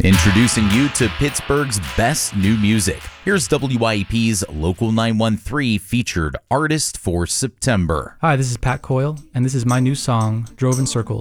Introducing you to Pittsburgh's best new music. Here's WYEP's Local 913 featured artist for September. Hi, this is Pat Coyle, and this is my new song, Drove in Circles.